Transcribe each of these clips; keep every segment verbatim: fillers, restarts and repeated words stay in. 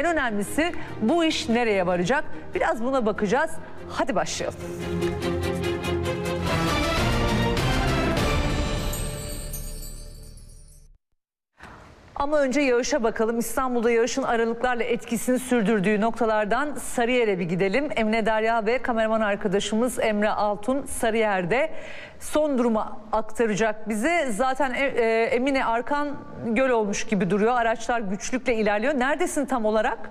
en önemlisi bu iş nereye varacak? Biraz buna bakacağız. Hadi başlayalım. Ama önce yağışa bakalım. İstanbul'da yağışın aralıklarla etkisini sürdürdüğü noktalardan Sarıyer'e bir gidelim. Emine Derya ve kameraman arkadaşımız Emre Altun Sarıyer'de son durumu aktaracak bize. Zaten e, Emine, arkan göl olmuş gibi duruyor. Araçlar güçlükle ilerliyor. Neredesin tam olarak?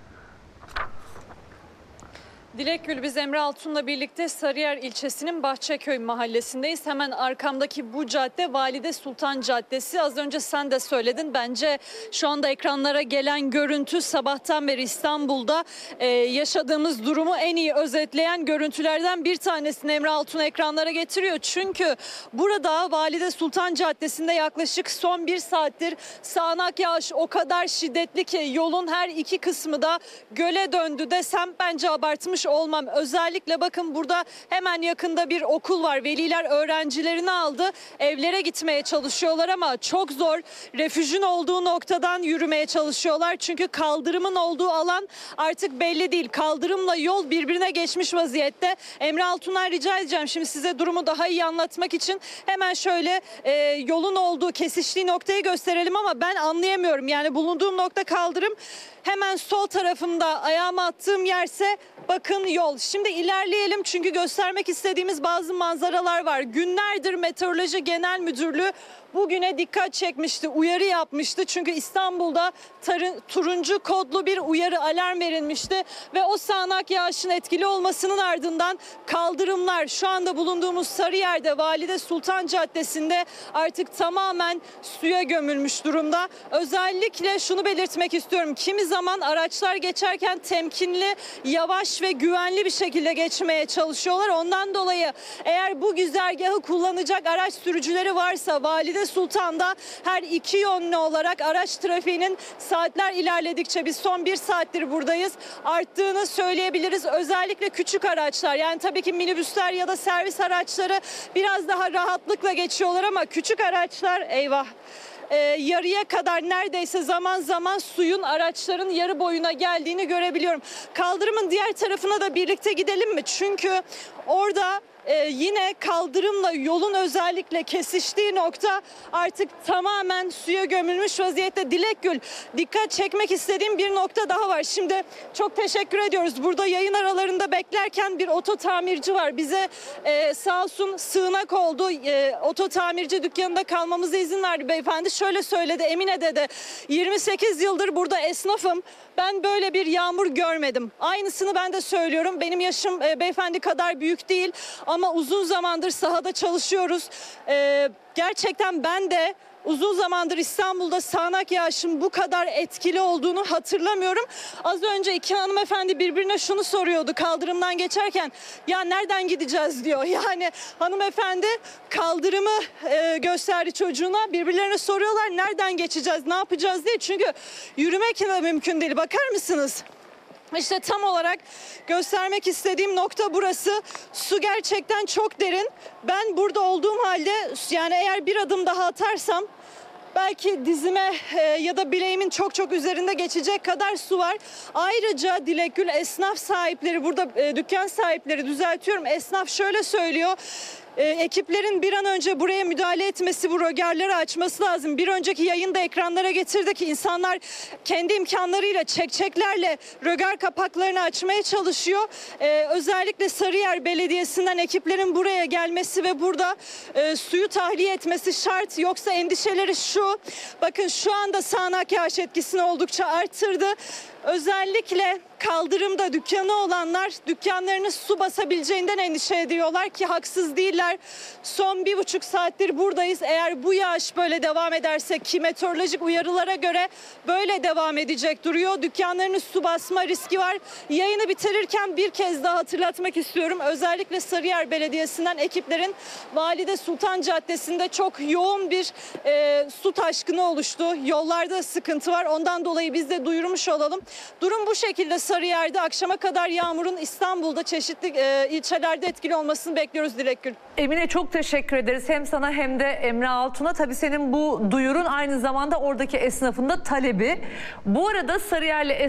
Dilek Gül, biz Emre Altun'la birlikte Sarıyer ilçesinin Bahçeköy mahallesindeyiz. Hemen arkamdaki bu cadde Valide Sultan Caddesi. Az önce sen de söyledin. Bence şu anda ekranlara gelen görüntü sabahtan beri İstanbul'da e, yaşadığımız durumu en iyi özetleyen görüntülerden bir tanesini Emre Altun ekranlara getiriyor. Çünkü burada Valide Sultan Caddesi'nde yaklaşık son bir saattir sağanak yağış o kadar şiddetli ki yolun her iki kısmı da göle döndü desem bence abartmış olmam. Özellikle bakın, burada hemen yakında bir okul var. Veliler öğrencilerini aldı. Evlere gitmeye çalışıyorlar ama çok zor. Refüjün olduğu noktadan yürümeye çalışıyorlar. Çünkü kaldırımın olduğu alan artık belli değil. Kaldırımla yol birbirine geçmiş vaziyette. Emre Altun'dan rica edeceğim şimdi size durumu daha iyi anlatmak için. Hemen şöyle e, yolun olduğu, kesiştiği noktayı gösterelim ama ben anlayamıyorum. Yani bulunduğum nokta kaldırım. Hemen sol tarafımda ayağımı attığım yerse bakın yol. Şimdi ilerleyelim çünkü göstermek istediğimiz bazı manzaralar var. Günlerdir Meteoroloji Genel Müdürlüğü bugüne dikkat çekmişti, uyarı yapmıştı. Çünkü İstanbul'da tarı, turuncu kodlu bir uyarı, alarm verilmişti. Ve o sağanak yağışın etkili olmasının ardından kaldırımlar şu anda bulunduğumuz Sarıyer'de Valide Sultan Caddesi'nde artık tamamen suya gömülmüş durumda. Özellikle şunu belirtmek istiyorum. Kimi zaman araçlar geçerken temkinli, yavaş ve güvenli bir şekilde geçmeye çalışıyorlar. Ondan dolayı eğer bu güzergahı kullanacak araç sürücüleri varsa Valide Sultan'da her iki yönlü olarak araç trafiğinin saatler ilerledikçe, biz son bir saattir buradayız, arttığını söyleyebiliriz. Özellikle küçük araçlar, yani tabii ki minibüsler ya da servis araçları biraz daha rahatlıkla geçiyorlar ama küçük araçlar eyvah. Ee, yarıya kadar neredeyse zaman zaman suyun araçların yarı boyuna geldiğini görebiliyorum. Kaldırımın diğer tarafına da birlikte gidelim mi? Çünkü orada Ee, yine kaldırımla yolun özellikle kesiştiği nokta artık tamamen suya gömülmüş vaziyette. Dilek Gül, dikkat çekmek istediğim bir nokta daha var. Şimdi çok teşekkür ediyoruz. Burada yayın aralarında beklerken bir oto tamirci var. Bize e, sağ olsun sığınak oldu. E, oto tamirci dükkanında kalmamıza izin verdi beyefendi. Şöyle söyledi, Emine dedi, yirmi sekiz yıldır burada esnafım. Ben böyle bir yağmur görmedim. Aynısını ben de söylüyorum. Benim yaşım e, beyefendi kadar büyük değil ama uzun zamandır sahada çalışıyoruz. E, gerçekten ben de uzun zamandır İstanbul'da sağanak yağışın bu kadar etkili olduğunu hatırlamıyorum. Az önce iki hanımefendi birbirine şunu soruyordu kaldırımdan geçerken. Ya nereden gideceğiz diyor. Yani hanımefendi kaldırımı e, gösterdi çocuğuna. Birbirlerine soruyorlar nereden geçeceğiz, ne yapacağız diye. Çünkü yürümek de mümkün değil. Bakar mısınız? İşte tam olarak göstermek istediğim nokta burası. Su gerçekten çok derin. Ben burada olduğum halde, yani eğer bir adım daha atarsam belki dizime e, ya da bileğimin çok çok üzerinde geçecek kadar su var. Ayrıca Dilek Gül, esnaf sahipleri burada, e, dükkan sahipleri, düzeltiyorum, esnaf şöyle söylüyor. E, ekiplerin bir an önce buraya müdahale etmesi, bu rögarları açması lazım. Bir önceki yayında ekranlara getirdik. İnsanlar kendi imkanlarıyla, çekçeklerle rögar kapaklarını açmaya çalışıyor. E, özellikle Sarıyer Belediyesi'nden ekiplerin buraya gelmesi ve burada e, suyu tahliye etmesi şart. Yoksa endişeleri şu, bakın şu anda sağanak yağış etkisini oldukça arttırdı. Özellikle kaldırımda dükkanı olanlar dükkanlarını su basabileceğinden endişe ediyorlar ki haksız değiller. Son bir buçuk saattir buradayız. Eğer bu yağış böyle devam ederse, ki meteorolojik uyarılara göre böyle devam edecek duruyor, dükkanlarını su basma riski var. Yayını bitirirken bir kez daha hatırlatmak istiyorum. Özellikle Sarıyer Belediyesi'nden ekiplerin Valide Sultan Caddesi'nde çok yoğun bir e, su taşkını oluştu. Yollarda sıkıntı var. Ondan dolayı biz de duyurmuş olalım. Durum bu şekilde. Sarıyer'de akşama kadar yağmurun İstanbul'da çeşitli e, ilçelerde etkili olmasını bekliyoruz Dilek Gül. Emine, çok teşekkür ederiz hem sana hem de Emre Altun'a. Tabii senin bu duyurun aynı zamanda oradaki esnafın da talebi. Bu arada Sarıyer'le